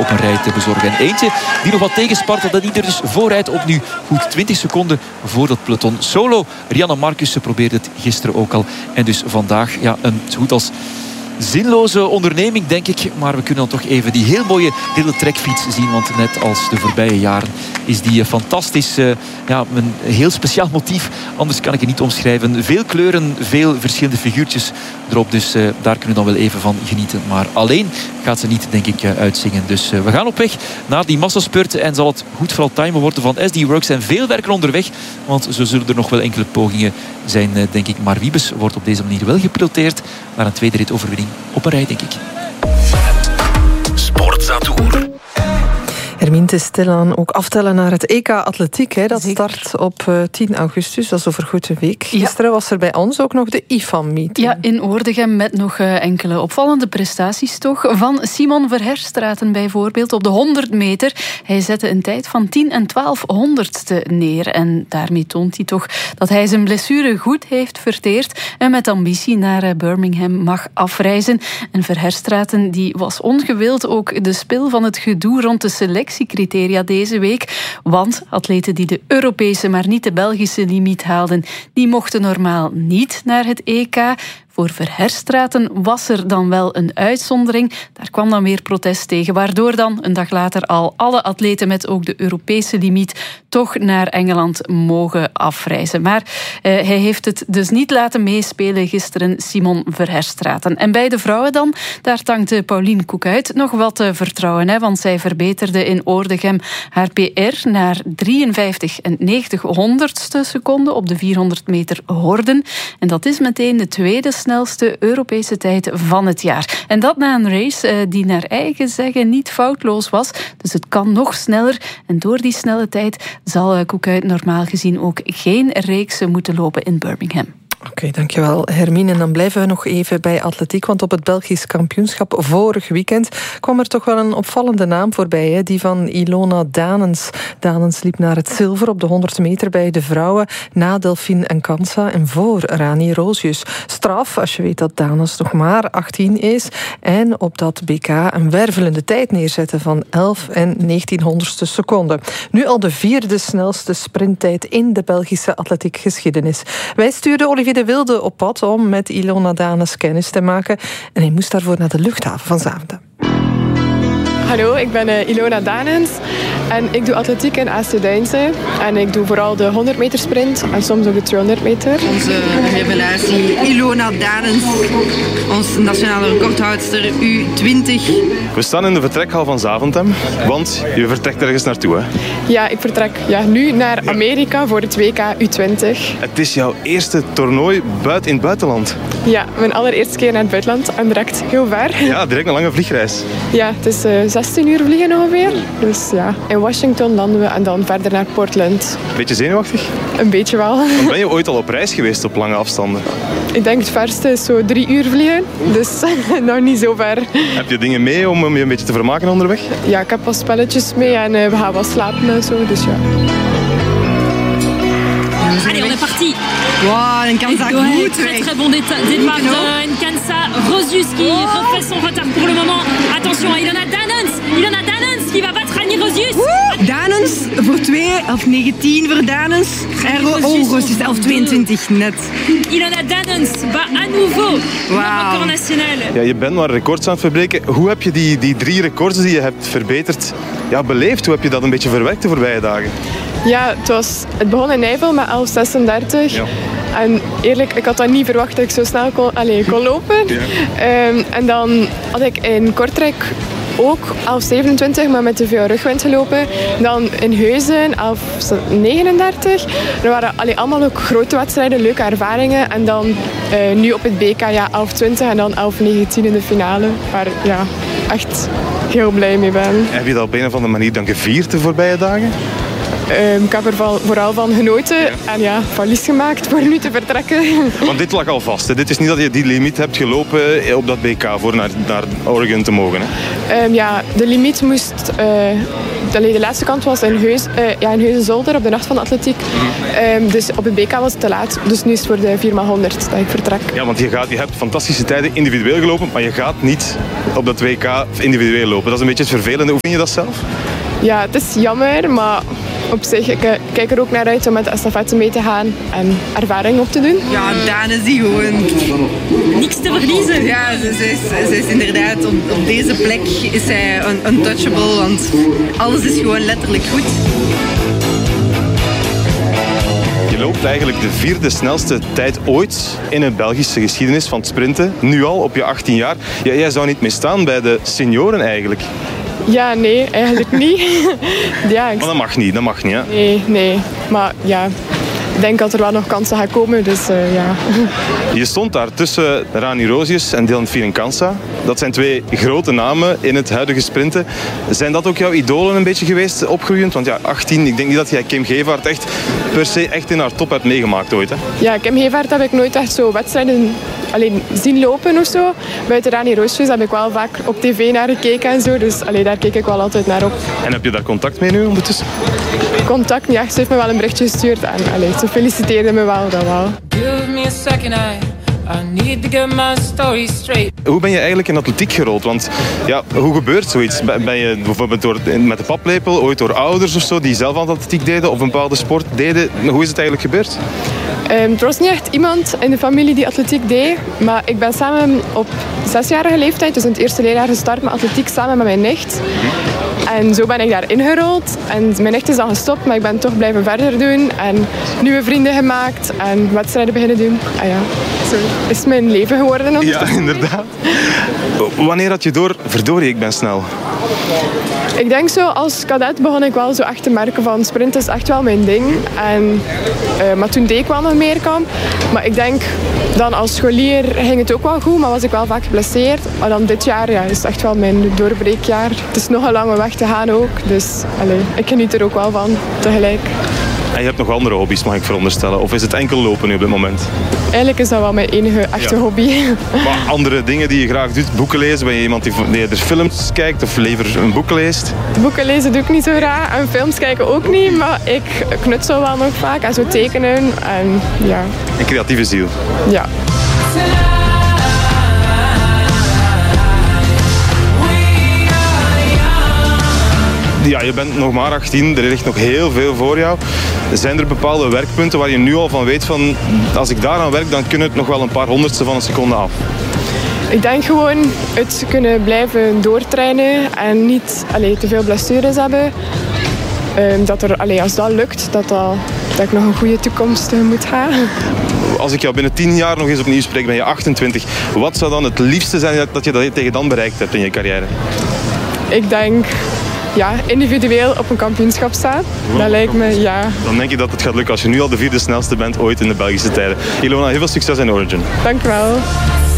op een rij te bezorgen. En eentje die nog wat tegenspartelt en die er dus vooruit op nu goed 20 seconden voor dat peloton solo. Rianne Markussen probeerde het gisteren ook al. En dus vandaag een zo goed als zinloze onderneming, denk ik. Maar we kunnen dan toch even die heel mooie hele trekfiets zien. Want net als de voorbije jaren is die fantastisch. Een heel speciaal motief. Anders kan ik het niet omschrijven. Veel kleuren, veel verschillende figuurtjes erop. Dus daar kunnen we dan wel even van genieten. Maar alleen gaat ze niet, denk ik, uitzingen. Dus we gaan op weg naar die massaspurt. En zal het goed vooral timen worden van SD Works. En veel werken onderweg. Want zo zullen er nog wel enkele pogingen zijn, denk ik. Maar Wiebes wordt op deze manier wel gepiloteerd naar een tweede ritoverwinning op een rij, denk ik. Sportza-tour. Hermine, het is stilaan ook aftellen naar het EK Atletiek. Dat start op 10 augustus, dat is over goed een week. Gisteren was er bij ons ook nog de IFAM-meeting. Ja, in Oordegem met nog enkele opvallende prestaties toch. Van Simon Verherstraeten bijvoorbeeld op de 100 meter. Hij zette een tijd van 10 en 1200ste neer. En daarmee toont hij toch dat hij zijn blessure goed heeft verteerd en met ambitie naar Birmingham mag afreizen. En Verherstraeten die was ongewild ook de spil van het gedoe rond de selectiecriteria deze week. Want atleten die de Europese, maar niet de Belgische limiet haalden, die mochten normaal niet naar het EK. Voor Verherstraeten was er dan wel een uitzondering. Daar kwam dan weer protest tegen, waardoor dan een dag later al alle atleten met ook de Europese limiet toch naar Engeland mogen afreizen. Maar hij heeft het dus niet laten meespelen gisteren, Simon Verherstraeten. En bij de vrouwen dan, daar tankte Pauline Koekuit nog wat vertrouwen. Want zij verbeterde in Oordegem haar PR naar 53 en 90 seconden op de 400 meter horden. En dat is meteen de tweede snelste Europese tijd van het jaar. En dat na een race die naar eigen zeggen niet foutloos was. Dus het kan nog sneller. En door die snelle tijd zal Koekuit normaal gezien ook geen reeksen moeten lopen in Birmingham. Oké, dankjewel Hermine. En dan blijven we nog even bij atletiek, want op het Belgisch kampioenschap vorig weekend kwam er toch wel een opvallende naam voorbij, die van Ilona Danens. Danens liep naar het zilver op de 100 meter bij de vrouwen, na Delphine Nkansa en voor Rani Roosius. Straf, als je weet dat Danens nog maar 18 is en op dat BK een wervelende tijd neerzette van 11 en 1900ste seconden. Nu al de 4e snelste sprinttijd in de Belgische atletiekgeschiedenis. Wij stuurden Olivier de Wilde op pad om met Ilona Danens kennis te maken. En hij moest daarvoor naar de luchthaven van Zaventem. Hallo, ik ben Ilona Danens en ik doe atletiek in AC Deinze. En ik doe vooral de 100 meter sprint en soms ook de 200 meter. Onze revelatie Ilona Danens, onze nationale recordhoudster U20. We staan in de vertrekhal van Zaventem, want je vertrekt ergens naartoe, hè? Ja, ik vertrek nu naar Amerika voor het WK U20. Het is jouw eerste toernooi in het buitenland. Ja, mijn allereerste keer naar het buitenland en direct heel ver. Ja, direct een lange vliegreis. Ja, het is 16 uur vliegen ongeveer. Dus ja, in Washington landen we en dan verder naar Portland. Beetje zenuwachtig? Een beetje wel. Want ben je ooit al op reis geweest op lange afstanden? Ik denk het verste is zo 3 uur vliegen, dus nog niet zo ver. Heb je dingen mee om je een beetje te vermaken onderweg? Ja, ik heb wat spelletjes mee en we gaan wat slapen en zo, dus ja. Allez, on est parti. Wow, Nkansa goed. Très très bon départ de Nkansa. Roosius qui refait son retard pour le moment. Attention à Ilona Danens. Ilona Danens qui va battre Rani Roosius. Danens voor 11:19 voor Danens. En Roosius 11:22 net. Ilona Danens bat à nouveau le record national. Ja, je bent maar records aan het verbreken. Hoe heb je die 3 records die je hebt verbeterd beleefd? Hoe heb je dat een beetje verwerkt de voorbije dagen? Ja, het begon in Nijvel met 11:36. Ja. En eerlijk, ik had dat niet verwacht dat ik zo snel kon lopen. Ja. En dan had ik in Kortrijk ook 11:27, maar met te veel rugwind gelopen. Dan in Heusden 11:39. Er waren allemaal ook grote wedstrijden, leuke ervaringen. En dan nu op het BK 11:20 en dan 11:19 in de finale. Waar echt heel blij mee ben. Heb je dat op een of andere manier dan gevierd de voorbije dagen? Ik heb er vooral van genoten en valies gemaakt voor nu te vertrekken. Want dit lag al vast, hè? Dit is niet dat je die limiet hebt gelopen op dat BK voor naar Oregon te mogen. Hè? De limiet moest... de laatste kant was in Heusden-Zolder op de nacht van de atletiek. Dus op het BK was het te laat. Dus nu is het voor de 4x100 dat ik vertrek. Ja, want je hebt fantastische tijden individueel gelopen, maar je gaat niet op dat WK individueel lopen. Dat is een beetje het vervelende. Hoe vind je dat zelf? Ja, het is jammer, maar op zich, ik kijk er ook naar uit om met de estafette mee te gaan en ervaring op te doen. Ja, Daan is die gewoon... Niks te verliezen. Ja, ze is inderdaad... Op deze plek is zij untouchable, want alles is gewoon letterlijk goed. Je loopt eigenlijk de 4e snelste tijd ooit in de Belgische geschiedenis van het sprinten. Nu al, op je 18 jaar. Ja, jij zou niet mee staan bij de senioren eigenlijk. Ja, nee, eigenlijk niet. Ja, Maar dat mag niet, hè? Nee. Maar ja, ik denk dat er wel nog kansen gaan komen, dus ja. Je stond daar tussen Rani Rosius en Dylan Firenkansa. Dat zijn 2 grote namen in het huidige sprinten. Zijn dat ook jouw idolen een beetje geweest, opgroeiend? Want ja, 18, ik denk niet dat jij Kim Gevaert echt per se echt in haar top hebt meegemaakt ooit, hè? Ja, Kim Gevaert heb ik nooit echt zo wedstrijden alleen zien lopen of zo. Buiten Rani Rosius heb ik wel vaak op tv naar gekeken en zo. Dus daar keek ik wel altijd naar op. En heb je daar contact mee nu ondertussen? Contact niet echt. Ze heeft me wel een berichtje gestuurd en ze feliciteerde me wel, dat wel. Give me a second, I need to get my story straight. Hoe ben je eigenlijk in atletiek gerold? Want ja, hoe gebeurt zoiets? Ben je bijvoorbeeld met de paplepel, ooit door ouders of zo, die zelf aan atletiek deden of een bepaalde sport deden? Hoe is het eigenlijk gebeurd? Er was niet echt iemand in de familie die atletiek deed, maar ik ben samen op 6-jarige leeftijd, dus in het eerste leerjaar gestart met atletiek samen met mijn nicht. En zo ben ik daar ingerold. En mijn nicht is dan gestopt, maar ik ben toch blijven verder doen. En nieuwe vrienden gemaakt en wedstrijden beginnen doen. Ah ja, zo is mijn leven geworden. Ja, inderdaad. Wanneer had je door, verdorie, ik ben snel? Ik denk zo, als cadet begon ik wel zo echt te merken van sprint is echt wel mijn ding. Maar toen deed ik wel nog meer kamp. Maar ik denk, dan als scholier ging het ook wel goed, maar was ik wel vaak geblesseerd. Maar dan dit jaar is echt wel mijn doorbreekjaar. Het is nog een lange weg te gaan ook, dus ik geniet er ook wel van tegelijk. En je hebt nog andere hobby's, mag ik veronderstellen? Of is het enkel lopen nu op dit moment? Eigenlijk is dat wel mijn enige echte hobby. Maar andere dingen die je graag doet? Boeken lezen? Ben je iemand die eerder films kijkt of liever een boek leest? Boeken lezen doe ik niet zo graag en films kijken ook niet. Maar ik knutsel wel nog vaak en zo tekenen. En ja. Een creatieve ziel. Ja. Ja, je bent nog maar 18, er ligt nog heel veel voor jou. Zijn er bepaalde werkpunten waar je nu al van weet van als ik daaraan werk, dan kunnen het nog wel een paar honderdste van een seconde af? Ik denk gewoon het kunnen blijven doortrainen en niet te veel blessures hebben. Als dat lukt, dat ik nog een goede toekomst moet gaan. Als ik jou binnen 10 jaar nog eens opnieuw spreek, ben je 28. Wat zou dan het liefste zijn dat je tegen dan bereikt hebt in je carrière? Ik denk individueel op een kampioenschap staan. Dat lijkt me, ja. Dan denk je dat het gaat lukken als je nu al de 4e snelste bent ooit in de Belgische tijden. Ilona, heel veel succes in Origin. Dank u wel.